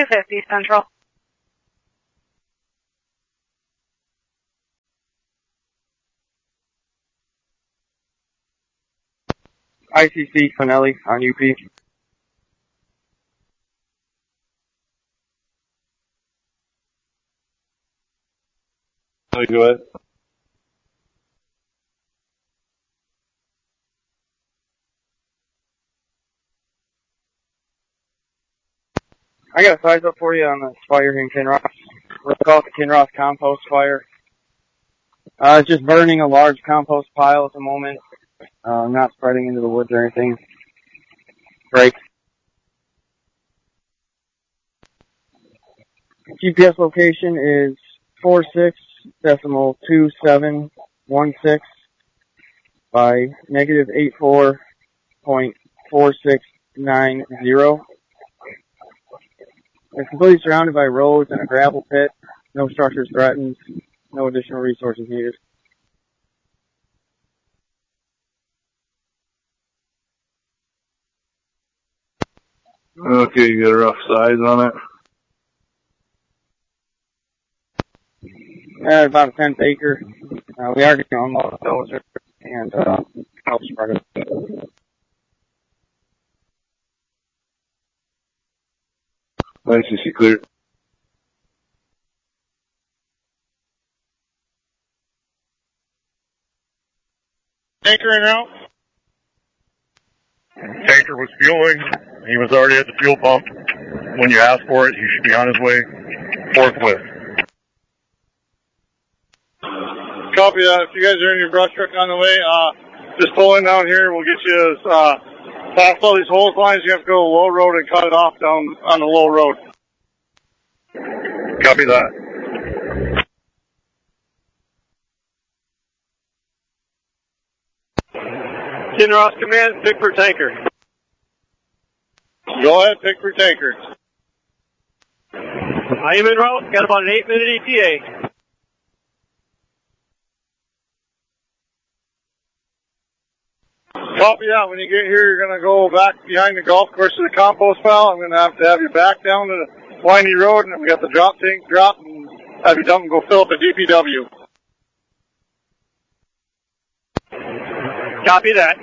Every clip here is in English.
250 Central. ICC Finelli on UP. Go ahead. I got a size up for you on this fire here in Kinross. We'll call it the Kinross compost fire. It's just burning a large compost pile at the moment. Not spreading into the woods or anything. Break. GPS location is 46.2716 by negative 84.4690. It's completely surrounded by roads and a gravel pit. No structures threatened. No additional resources needed. Okay, you got a rough size on it? About a 10th acre. We are going to unload a dozer and help spread it. ICC clear. Tanker en route. Tanker was fueling. He was already at the fuel pump. When you ask for it, he should be on his way forthwith. Copy that. If you guys are in your brush truck on the way, just pull in down here. We'll get you past all these hose lines. You have to go to the low road and cut it off down on the low road. Copy that. Kinross Command, pick for tanker. Go ahead, pick for tanker. I am en route. Got about an 8-minute ETA. Copy that. When you get here, you're going to go back behind the golf course to the compost pile. I'm going to have you back down to the windy road, and then we got the drop tank drop, and have you dump and go fill up a DPW. Copy that.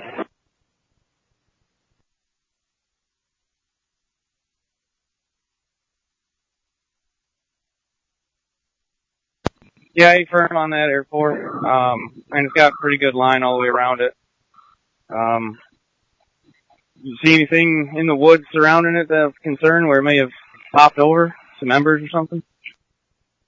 Yeah, A firm on that airport. And it's got a pretty good line all the way around it. You see anything in the woods surrounding it that's of concern where it may have popped over? Some embers or something?